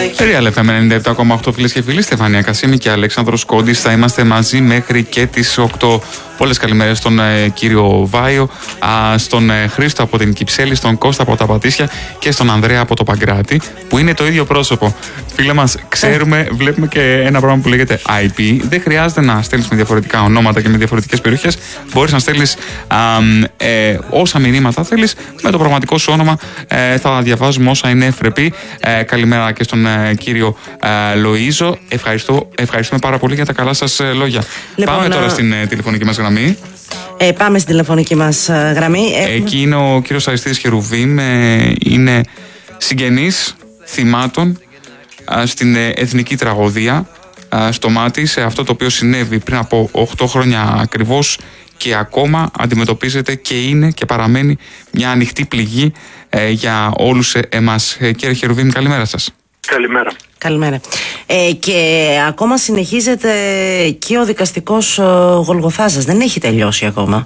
Real FM 97,8 φίλες και φίλοι, Στεφανία Κασίμη και Αλέξανδρος Κόντης. Θα είμαστε μαζί μέχρι και τις 8. Πολλές καλημέρες στον κύριο Βάιο, στον Χρήστο από την Κυψέλη, στον Κώστα από τα Πατήσια και στον Ανδρέα από το Παγκράτη, που είναι το ίδιο πρόσωπο. Φίλε μας, ξέρουμε, βλέπουμε και ένα πράγμα που λέγεται IP. Δεν χρειάζεται να στέλνεις με διαφορετικά ονόματα και με διαφορετικές περιοχές. Μπορείς να στέλνεις όσα μηνύματα θέλεις με το πραγματικό σου όνομα. Θα διαβάζουμε όσα είναι ευρεπή. Καλημέρα και στον κύριο Λοΐζο. Ευχαριστούμε πάρα πολύ για τα καλά σας λόγια. Λοιπόν, πάμε τώρα στην τηλεφωνική μας γραμμή. Πάμε στην τηλεφωνική μας γραμμή. Εκεί είναι ο κύριος Αριστίδης Χερουβίμ. Είναι συγγενής θυμάτων στην εθνική τραγωδία στο Μάτι, σε αυτό το οποίο συνέβη πριν από 8 χρόνια ακριβώς, και ακόμα αντιμετωπίζεται και είναι και παραμένει μια ανοιχτή πληγή για όλους εμάς. Κύριε Χερουβίμ, καλημέρα σας. Καλημέρα. Καλημέρα. Και ακόμα συνεχίζεται και ο δικαστικός Γολγοθάς σας. Δεν έχει τελειώσει ακόμα.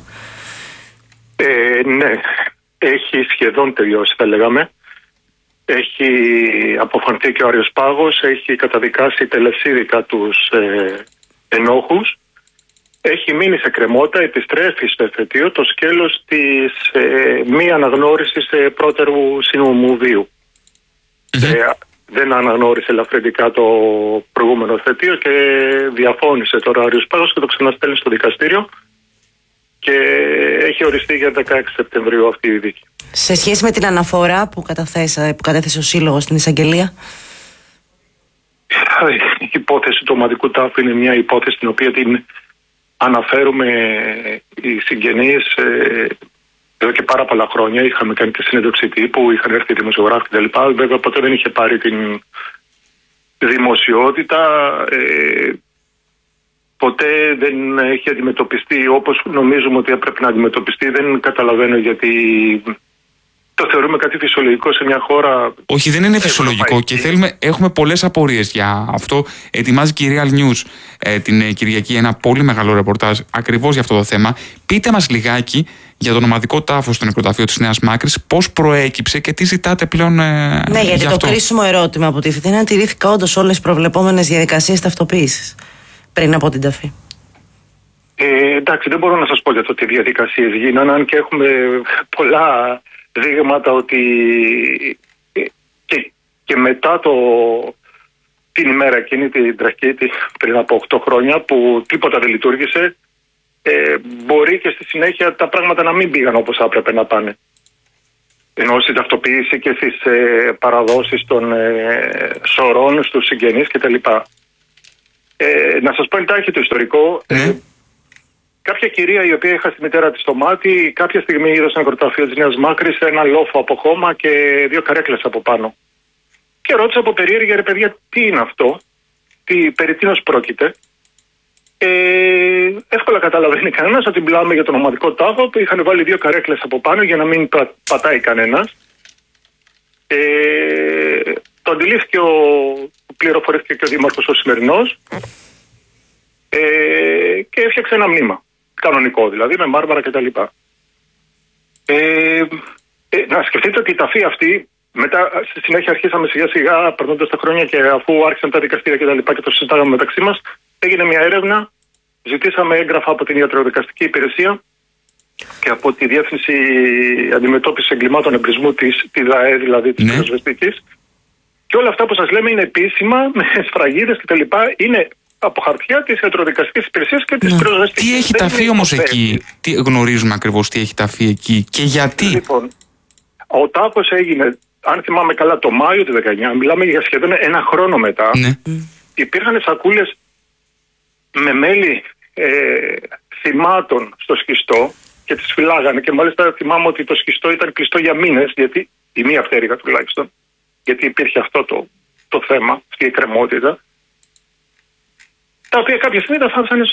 Ναι, έχει σχεδόν τελειώσει, θα λέγαμε. Έχει αποφανθεί και ο Άριος Πάγος, έχει καταδικάσει τελεσίδικα τους ενόχους. Έχει μείνει σε κρεμότητα, επιστρέφει στο εφετείο το σκέλος της μη αναγνώρισης πρώτερου συνομοβίου. Δεν αναγνώρισε ελαφρυντικά το προηγούμενο εφετείο και διαφώνησε τώρα ο Άριος Πάγος και το ξαναστέλνει στο δικαστήριο και έχει οριστεί για 16 Σεπτεμβρίου αυτή η δίκη. Σε σχέση με την αναφορά που κατέθεσε ο Σύλλογος στην εισαγγελία. Η υπόθεση του ομαδικού τάφου είναι μια υπόθεση την οποία την αναφέρουμε οι συγγενείς εδώ και πάρα πολλά χρόνια. Είχαμε κάνει και συνέντευξη τύπου, είχαν έρθει οι δημοσιογράφοι κτλ. Βέβαια ποτέ δεν είχε πάρει την δημοσιότητα, ποτέ δεν έχει αντιμετωπιστεί όπως νομίζουμε ότι έπρεπε να αντιμετωπιστεί. Δεν καταλαβαίνω γιατί το θεωρούμε κάτι φυσιολογικό σε μια χώρα. Όχι, δεν είναι φυσιολογικό και έχουμε πολλές απορίες για αυτό. Ετοιμάζει και η Real News την Κυριακή ένα πολύ μεγάλο ρεπορτάζ ακριβώς για αυτό το θέμα. Πείτε μας λιγάκι για το ομαδικό τάφο στο νεκροταφείο της Νέας Μάκρης, πώς προέκυψε και τι ζητάτε πλέον ναι, γιατί το κρίσιμο ερώτημα που τίθεται είναι αν τηρήθηκαν όντως όλες οι προβλεπόμενες διαδικασίες ταυτοποίησης πριν από την ταφή. Εντάξει, δεν μπορώ να σας πω για το τι διαδικασίες γίνανε, αν και έχουμε πολλά δείγματα ότι και μετά την ημέρα εκείνη, την τραγική πριν από 8 χρόνια που τίποτα δεν λειτουργήσε, μπορεί και στη συνέχεια τα πράγματα να μην πήγαν όπως έπρεπε να πάνε. Ενώ στην ταυτοποίηση και στις παραδόσεις των σωρών στους συγγενείς κτλ. Να σας πω εντάχει το ιστορικό. Κάποια κυρία η οποία είχα στη μητέρα της στο Μάτι, κάποια στιγμή είδα στο νεκροταφείο της Νέας Μάκρης ένα λόφο από χώμα και 2 καρέκλες από πάνω. Και ρώτησα από περίεργα, ρε παιδιά, τι είναι αυτό, περί τίνος πρόκειται. Εύκολα καταλαβαίνει κανένας ότι μιλάμε για τον ομαδικό τάφο που είχαν βάλει 2 καρέκλες από πάνω για να μην πατάει κανένας. Το αντιλήφθηκε πληροφορήθηκε και ο Δήμαρχος ο σημερινός και έφτιαξε ένα μνήμα. Κανονικό δηλαδή, με μάρμαρα κτλ. Να σκεφτείτε ότι η ταφή αυτή, μετά στη συνέχεια αρχίσαμε σιγά σιγά, περνώντας τα χρόνια και αφού άρχισαν τα δικαστήρια κτλ. Και το συζητάγαμε μεταξύ μας, έγινε μια έρευνα, ζητήσαμε έγγραφα από την ιατροδικαστική υπηρεσία και από τη Διεύθυνση Αντιμετώπισης Εγκλημάτων Εμπρισμού τη ΔΑΕ, δηλαδή της πυροσβεστικής. Και όλα αυτά που σας λέμε είναι επίσημα, με σφραγίδες κτλ. Είναι από χαρτιά της ιατροδικαστικής υπηρεσίας και της πυροσβεστικής. Τι έχει ταφεί όμως εκεί, τι γνωρίζουμε ακριβώς τι έχει ταφεί εκεί και γιατί? Λοιπόν, ο τάφος έγινε, αν θυμάμαι καλά, το Μάιο του 19, μιλάμε για σχεδόν 1 χρόνο μετά. Υπήρχαν σακούλες με μέλι θυμάτων στο σχιστό και τις φυλάγανε και μάλιστα θυμάμαι ότι το σχιστό ήταν κλειστό για μήνες, γιατί η μία πτέρυγα τουλάχιστον, γιατί υπήρχε αυτό το θέμα, αυτή η εκκρεμότητα, τα οποία κάποια στιγμή τα φτάσανε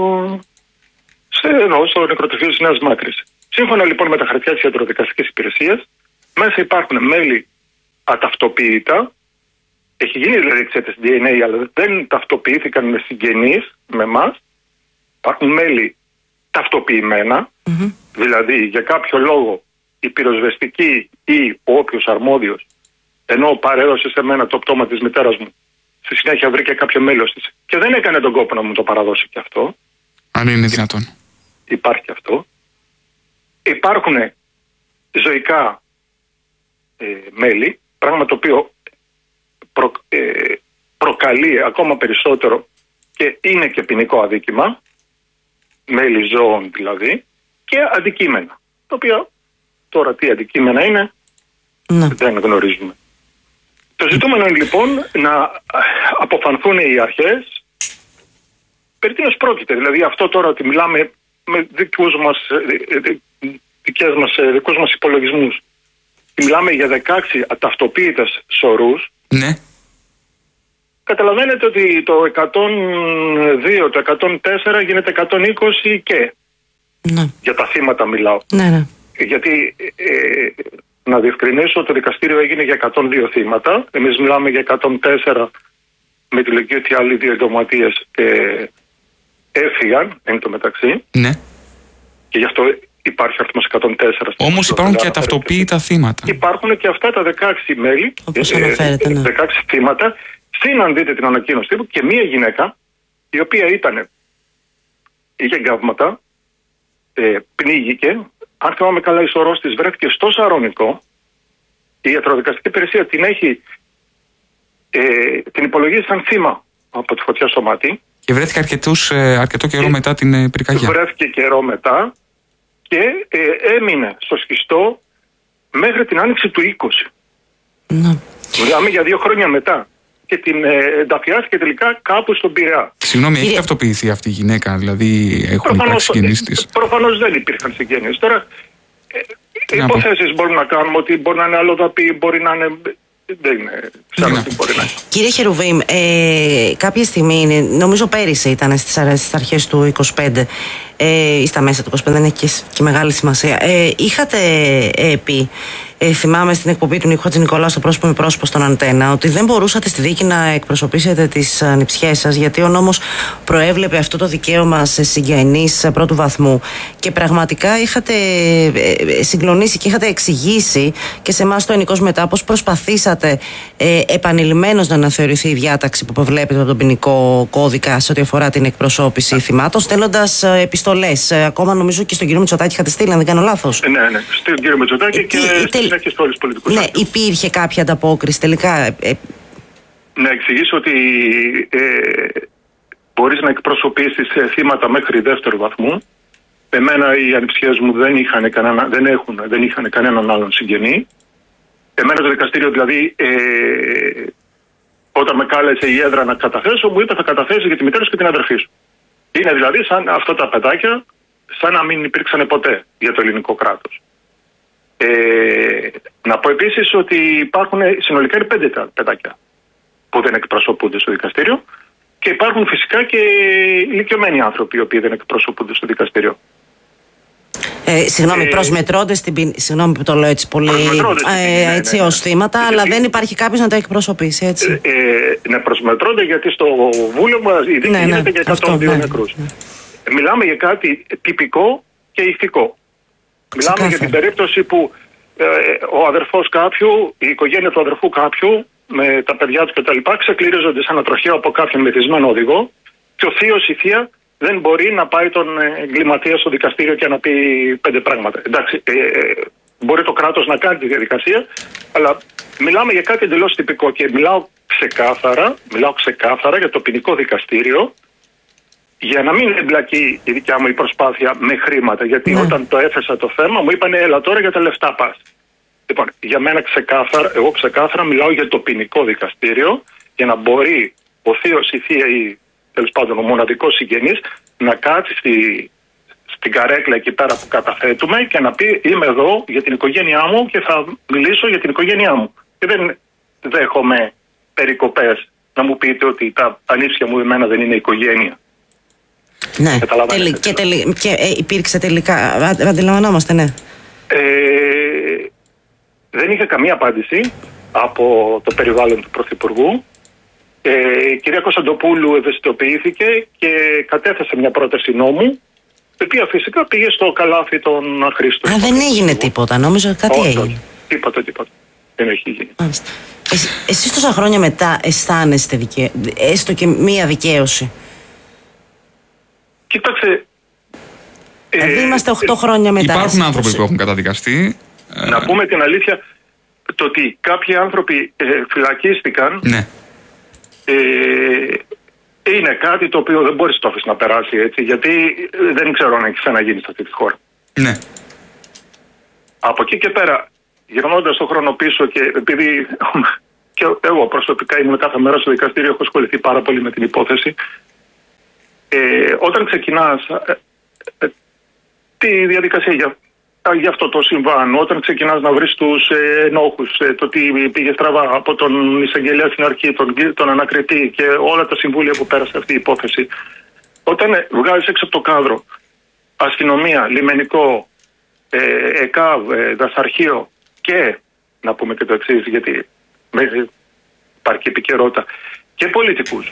στο νεκροταφείο της Νέας Μάκρης. Σύμφωνα λοιπόν με τα χαρτιά της ιατροδικαστικής υπηρεσίας, μέσα υπάρχουν μέλη αταυτοποιητά. Έχει γίνει δηλαδή εξέταση DNA, αλλά δεν ταυτοποιήθηκαν με συγγενείς, με εμάς. Υπάρχουν μέλη ταυτοποιημένα, δηλαδή για κάποιο λόγο η πυροσβεστική ή ο όποιος αρμόδιος ενώ παρέδωσε σε μένα το πτώμα της μητέρας μου, στη συνέχεια βρήκε κάποιο μέλος της και δεν έκανε τον κόπο να μου το παραδώσει και αυτό. Αν είναι δυνατόν. Υπάρχει αυτό. Υπάρχουν ζωικά μέλη, πράγμα το οποίο προκαλεί ακόμα περισσότερο και είναι και ποινικό αδίκημα, μέλη ζώων δηλαδή, και αντικείμενα, τα οποία τώρα τι αντικείμενα είναι, δεν γνωρίζουμε. Το ζητούμενο είναι λοιπόν να αποφανθούν οι αρχές περί τίνος πρόκειται. Δηλαδή αυτό τώρα ότι μιλάμε με δικούς μας υπολογισμούς, μιλάμε για 16 αταυτοποίητες σωρούς. Ναι. Καταλαβαίνετε ότι το 102, το 104 γίνεται 120 και για τα θύματα μιλάω. Ναι. Γιατί να διευκρινίσω, το δικαστήριο έγινε για 102 θύματα. Εμείς μιλάμε για 104 με τη λογική ότι άλλοι 2 εγκληματίες έφυγαν εν τω μεταξύ. Ναι. Και γι' αυτό υπάρχει αριθμός 104. Όμως υπάρχουν και αταυτοποίητα θύματα. Υπάρχουν και αυτά τα 16 μέλη, 16 θύματα. Συν αν δείτε την ανακοίνωση τύπου και μία γυναίκα η οποία είχε γκαύματα, πνίγηκε. Αν θυμάμαι καλά, η σωρός της βρέθηκε στο Σαρονικό. Η ιατροδικαστική υπηρεσία την υπολογίζει σαν θύμα από τη φωτιά στο μάτι. Και βρέθηκε αρκετό καιρό μετά την πυρκαγιά. Βρέθηκε καιρό μετά και έμεινε στο σχιστό μέχρι την άνοιξη του 20. Μιλάμε για 2 χρόνια μετά. Και την ενταφιάστηκε τελικά κάπου στον Πειραιά. Συγγνώμη, έχει ταυτοποιηθεί αυτή η γυναίκα, δηλαδή έχουν υπάρξει συγγενείς της? Προφανώς δεν υπήρχαν συγγενείς. Τώρα, υποθέσεις μπορούμε να κάνουμε ότι μπορεί να είναι αλλοδαπή, μπορεί να είναι. Δεν ξέρω τι μπορεί να είναι. Κύριε Χερουβίμ, κάποια στιγμή, νομίζω πέρυσι ήταν στις αρχές του 25 ή στα μέσα του 25, δεν έχει και μεγάλη σημασία. Είχατε πει, θυμάμαι στην εκπομπή του Νίκου Χατζηνικολάου στο πρόσωπο με πρόσωπο στον Αντένα, ότι δεν μπορούσατε στη δίκη να εκπροσωπήσετε τις ανιψιές σας, γιατί ο νόμος προέβλεπε αυτό το δικαίωμα σε συγγενείς πρώτου βαθμού. Και πραγματικά είχατε συγκλονίσει και είχατε εξηγήσει και σε εμάς το Ενικός Μετά πώς προσπαθήσατε επανειλημμένως να αναθεωρηθεί η διάταξη που προβλέπεται από τον ποινικό κώδικα σε ό,τι αφορά την εκπροσώπηση θυμάτων, στέλνοντας επιστολές. Ακόμα νομίζω και στον κύριο Μητσοτάκη είχατε στείλει, αν δεν κάνω λάθος. Ναι, στον κύριο Μητσοτάκη και και σε όλους τους πολιτικούς. Ναι, υπήρχε κάποια ανταπόκριση τελικά? Να εξηγήσω ότι μπορείς να εκπροσωπήσεις θύματα μέχρι 2ο βαθμού. Εμένα οι ανιψιές μου δεν είχαν κανέναν άλλον συγγενή. Εμένα το δικαστήριο δηλαδή όταν με κάλεσε η έδρα να καταθέσω, μου είπε θα καταθέσει για τη μητέρα σου και την αδερφή σου. Είναι δηλαδή σαν αυτά τα παιδάκια σαν να μην υπήρξαν ποτέ για το ελληνικό κράτος. Να πω επίσης ότι υπάρχουν συνολικά 5 παιδάκια που δεν εκπροσωπούνται στο δικαστήριο και υπάρχουν φυσικά και ηλικιωμένοι άνθρωποι οι οποίοι δεν εκπροσωπούνται στο δικαστήριο. Συγγνώμη, προσμετρώνται στην ποινή. Συγγνώμη που το λέω έτσι πολύ έτσι ως θύματα, αλλά δεν υπάρχει κάποιος να τα εκπροσωπήσει, έτσι. Ναι, προσμετρώνται γιατί στο βούλευμα η δίκη γίνεται για 102 νεκρούς. Μιλάμε για κάτι τυπικό και ηθικό. Μιλάμε για την περίπτωση που ο αδερφός κάποιου, η οικογένεια του αδερφού κάποιου, με τα παιδιά του κτλ., ξεκληρίζονται σαν ανατροχείο από κάποιον μεθυσμένο οδηγό και ο θείος, η θεία, δεν μπορεί να πάει τον εγκληματία στο δικαστήριο και να πει 5 πράγματα. Εντάξει, μπορεί το κράτος να κάνει τη διαδικασία, αλλά μιλάμε για κάτι εντελώς τυπικό και μιλάω ξεκάθαρα για το ποινικό δικαστήριο, για να μην εμπλακεί η δικιά μου η προσπάθεια με χρήματα. Γιατί όταν το έθεσα το θέμα μου είπανε έλα τώρα για τα λεφτά πας. Λοιπόν, για μένα εγώ ξεκάθαρα μιλάω για το ποινικό δικαστήριο, για να μπορεί ο θείος, η θεία ή τέλος πάντων ο μοναδικός συγγενής να κάτσει στην καρέκλα εκεί πέρα που καταθέτουμε και να πει είμαι εδώ για την οικογένειά μου και θα μιλήσω για την οικογένειά μου. Και δεν δέχομαι περικοπές να μου πείτε ότι τα ανήψια μου εμένα δεν είναι οικογένεια. Ναι, και υπήρξε τελικά, αντιλαμβανόμαστε, ναι. Δεν είχε καμία απάντηση από το περιβάλλον του Πρωθυπουργού. Η κυρία Κωνσταντοπούλου ευαισθητοποιήθηκε και κατέθεσε μια πρόταση νόμου, η οποία φυσικά πήγε στο καλάθι των αχρήστων. Δεν έγινε τίποτα, νόμιζα κάτι έγινε. Τίποτα. Δεν έχει γίνει. Εσείς τόσα χρόνια μετά αισθάνεστε έστω και μία δικαίωση? Κοίταξε. Δηλαδή είμαστε 8 χρόνια μετά. Υπάρχουν άνθρωποι που έχουν καταδικαστεί. Να πούμε την αλήθεια, το ότι κάποιοι άνθρωποι φυλακίστηκαν, ναι, είναι κάτι το οποίο δεν μπορείς το αφήσεις να περάσει έτσι, γιατί δεν ξέρω αν έχει ξαναγίνει σε αυτή τη χώρα. Ναι. Από εκεί και πέρα, γυρνώντας τον χρόνο πίσω, και επειδή και εγώ προσωπικά ήμουν κάθε μέρα στο δικαστήριο, έχω ασχοληθεί πάρα πολύ με την υπόθεση. Όταν ξεκινάς τη διαδικασία για αυτό το συμβάν, όταν ξεκινάς να βρεις τους ενόχους, το τι πήγε στραβά από τον εισαγγελέα στην αρχή, τον ανακριτή και όλα τα συμβούλια που πέρασε αυτή η υπόθεση, όταν βγάζεις έξω από το κάδρο αστυνομία, λιμενικό, ΕΚΑΒ, δασαρχείο και, να πούμε και το εξής, γιατί υπάρχει επικαιρότητα, και πολιτικούς,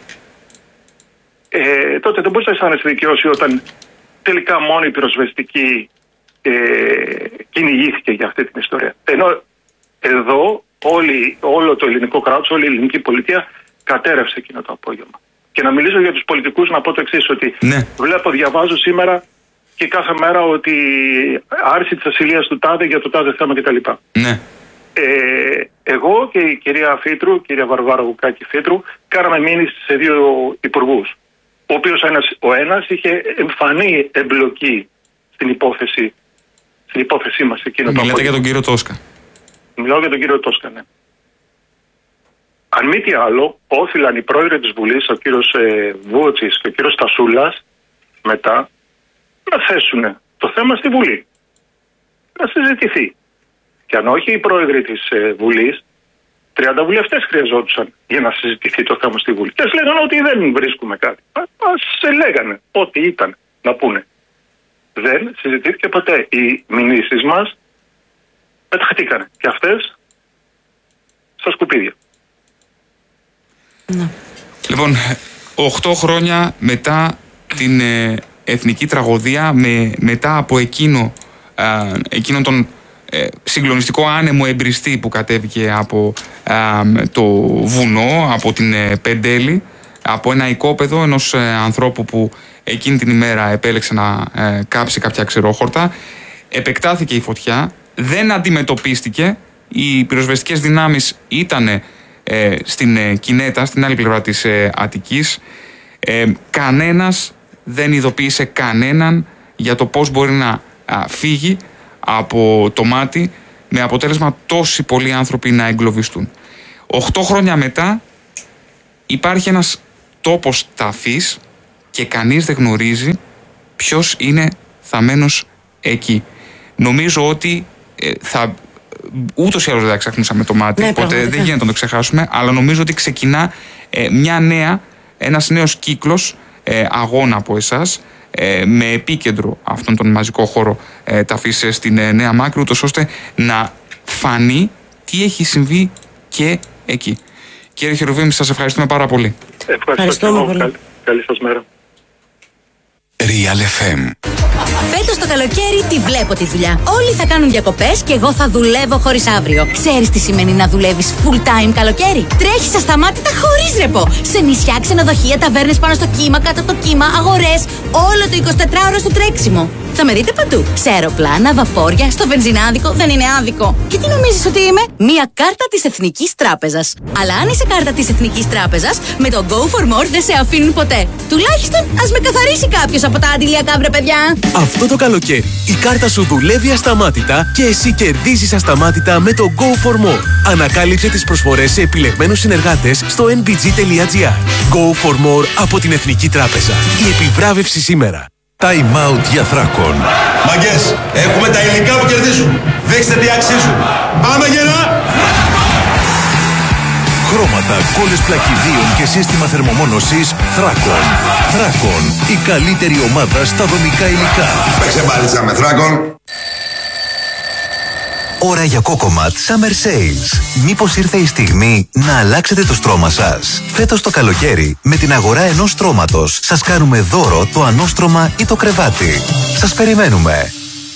τότε δεν μπορείς να αισθάνεσαι δικαιώσει όταν τελικά μόνο η πυροσβεστική κυνηγήθηκε για αυτή την ιστορία. Ενώ εδώ όλο το ελληνικό κράτος, όλη η ελληνική πολιτεία κατέρευσε εκείνο το απόγευμα. Και να μιλήσω για τους πολιτικούς, να πω το εξής, ότι ναι, διαβάζω σήμερα και κάθε μέρα ότι άρση της ασυλίας του τάδε για το τάδε θέμα κτλ. Ναι. Εγώ και η κυρία Φήτρου, κυρία Βαρβάρα Βουκάκη Φήτρου, κάναμε μήνυση σε 2 υπουργούς, ο οποίος ο ένας είχε εμφανή εμπλοκή στην υπόθεσή μας. Μιλάτε για τον κύριο Τόσκα? Μιλάω για τον κύριο Τόσκα, ναι. Αν μη τι άλλο, όφυλαν οι πρόεδροι της Βουλής, ο κύριος Βούτσης και ο κύριος Στασούλας, μετά να θέσουν το θέμα στη Βουλή, να συζητηθεί. Και αν όχι οι πρόεδροι της Βουλής, 30 βουλευτές χρειαζόντουσαν για να συζητηθεί το θέμα στη Βουλή. Και ας λέγανε ότι δεν βρίσκουμε κάτι. Ας λέγανε ό,τι ήταν να πούνε. Δεν συζητήθηκε ποτέ. Οι μηνύσεις μας πεταχτήκανε. Και αυτές στα σκουπίδια. Ναι. Λοιπόν, 8 χρόνια μετά την εθνική τραγωδία, μετά από εκείνον τον συγκλονιστικό άνεμο εμπριστή που κατέβηκε από το βουνό, από την Πεντέλη, από ένα οικόπεδο ενός ανθρώπου που εκείνη την ημέρα επέλεξε να κάψει κάποια ξερόχορτα, επεκτάθηκε η φωτιά, δεν αντιμετωπίστηκε, οι πυροσβεστικές δυνάμεις ήταν στην Κινέτα, στην άλλη πλευρά της Αττικής, κανένας δεν ειδοποίησε κανέναν για το πώς μπορεί να φύγει από το μάτι, με αποτέλεσμα τόσοι πολλοί άνθρωποι να εγκλωβιστούν. 8 χρόνια μετά υπάρχει ένας τόπος ταφής και κανείς δεν γνωρίζει ποιος είναι θαμμένος εκεί. Νομίζω ότι ούτως ή άλλως δεν θα ξεχνούσαμε το μάτι, οπότε δεν γίνεται να το ξεχάσουμε, αλλά νομίζω ότι ξεκινά ένας νέος κύκλος αγώνα από εσάς, με επίκεντρο αυτόν τον μαζικό χώρο ταφής στην Νέα Μάκρη, ούτως ώστε να φανεί τι έχει συμβεί και εκεί. Κύριε Χερουβίμη, σας ευχαριστούμε πάρα πολύ. Ευχαριστώ πολύ. Καλή σας μέρα. Real FM. Φέτος το καλοκαίρι τη βλέπω τη δουλειά. Όλοι θα κάνουν διακοπές και εγώ θα δουλεύω χωρίς αύριο. Ξέρεις τι σημαίνει να δουλεύεις full time καλοκαίρι? Τρέχεις ασταμάτητα χωρίς ρεπό. Σε νησιά, ξενοδοχεία, ταβέρνες πάνω στο κύμα, κάτω από το κύμα, αγορές. Όλο το 24ωρο στο τρέξιμο. Θα με δείτε παντού. Σε αεροπλάνα, βαπόρια, στο βενζινάδικο. Δεν είναι άδικο. Και τι νομίζεις ότι είμαι? Μία κάρτα της Εθνικής Τράπεζας. Αλλά αν είσαι κάρτα της Εθνικής Τράπεζας, με το Go for More δεν σε αφήνουν ποτέ. Τουλάχιστον ας με καθαρίσει κάποιος από τα αντιλιακά, βρε παιδιά. Αυτό το καλοκαίρι η κάρτα σου δουλεύει ασταμάτητα και εσύ κερδίζεις ασταμάτητα με το Go for More. Ανακάλυψε τις προσφορές σε επιλεγμένους συνεργάτες στο nbg.gr. Go for More από την Εθνική Τράπεζα. Η επιβράβευση σήμερα. Time out για Θράκον. Μαγκές, έχουμε τα υλικά που κερδίζουν. Δείξτε τι αξίζουν. Πάμε γερά! Χρώματα, κόλλες πλακιδίων και σύστημα θερμομόνωσης Θράκον. Θράκον, η καλύτερη ομάδα στα δομικά υλικά. Παίξε μπάλιτσα με Θράκον. Ώρα για Cocomat Summer Sales. Μήπως ήρθε η στιγμή να αλλάξετε το στρώμα σας? Φέτος το καλοκαίρι, με την αγορά ενός στρώματος, σας κάνουμε δώρο το ανώστρωμα ή το κρεβάτι. Σας περιμένουμε.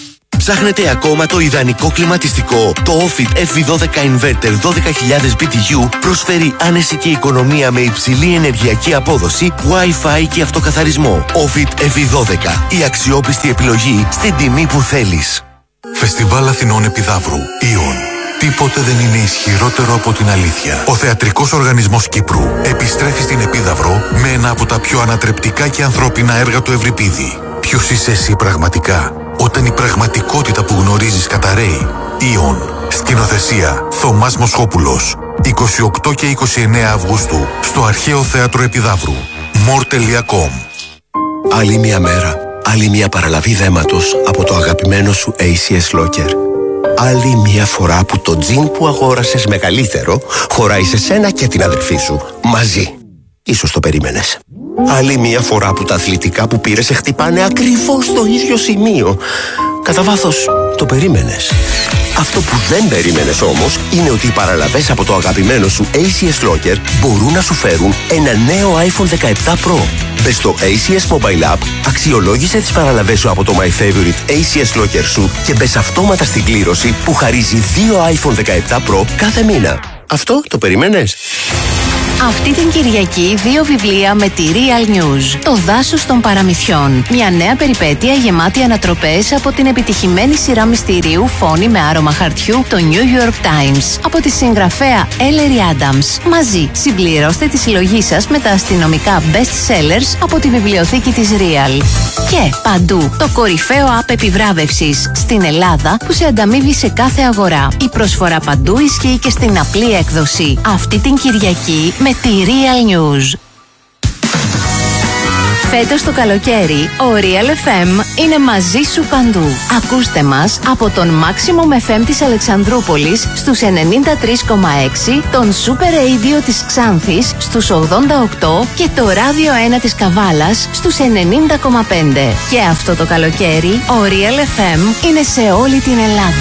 Ψάχνετε ακόμα το ιδανικό κλιματιστικό? Το Ofit FV12 Inverter 12.000 BTU προσφέρει άνεση και οικονομία με υψηλή ενεργειακή απόδοση, Wi-Fi και αυτοκαθαρισμό. Ofit FV12. Η αξιόπιστη επιλογή στην τιμή που θέλεις. Φεστιβάλ Αθηνών Επιδαύρου. Ιον. Τίποτε δεν είναι ισχυρότερο από την αλήθεια. Ο Θεατρικός Οργανισμός Κύπρου επιστρέφει στην Επίδαυρο με ένα από τα πιο ανατρεπτικά και ανθρώπινα έργα του Ευρυπίδη. Ποιος είσαι εσύ πραγματικά, όταν η πραγματικότητα που γνωρίζεις καταραίει? Ιον. Σκηνοθεσία Θωμάς Μοσχόπουλος. 28 και 29 Αυγούστου στο Αρχαίο Θέατρο Επιδαύρου. more.com. Άλλη μια μέρα, άλλη μια παραλαβή δέματος από το αγαπημένο σου ACS Locker. Άλλη μια φορά που το τζιν που αγόρασες μεγαλύτερο χωράει σε σένα και την αδερφή σου μαζί. Ίσως το περίμενες. Άλλη μια φορά που τα αθλητικά που πήρες σε χτυπάνε ακριβώς στο ίδιο σημείο. Κατά βάθος το περίμενες. Αυτό που δεν περίμενες όμως είναι ότι οι παραλαβές από το αγαπημένο σου ACS Locker μπορούν να σου φέρουν ένα νέο iPhone 17 Pro. Μπες στο ACS Mobile App, αξιολόγησε τις παραλαβές σου από το My Favorite ACS Locker σου και μπες αυτόματα στην κλήρωση που χαρίζει 2 iPhone 17 Pro κάθε μήνα. Αυτό το περίμενες? Αυτή την Κυριακή 2 βιβλία με τη Real News. Το δάσος των παραμυθιών. Μια νέα περιπέτεια γεμάτη ανατροπές από την επιτυχημένη σειρά μυστηρίου Φόνη με άρωμα χαρτιού, το New York Times. Από τη συγγραφέα Ellery Adams. Μαζί συμπληρώστε τη συλλογή σας με τα αστυνομικά best sellers από τη βιβλιοθήκη της Real. Και παντού το κορυφαίο app επιβράβευσης στην Ελλάδα που σε ανταμείβει σε κάθε αγορά. Η προσφορά παντού ισχύει και στην απλή έκδοση. Αυτή την Κυριακή με τη Real News. Φέτος το καλοκαίρι, ο Real FM είναι μαζί σου παντού. Ακούστε μας από τον Maximum FM της Αλεξανδρούπολης στους 93,6, τον Super Radio της Ξάνθης στους 88 και το Radio 1 της Καβάλας στους 90,5. Και αυτό το καλοκαίρι, ο Real FM είναι σε όλη την Ελλάδα.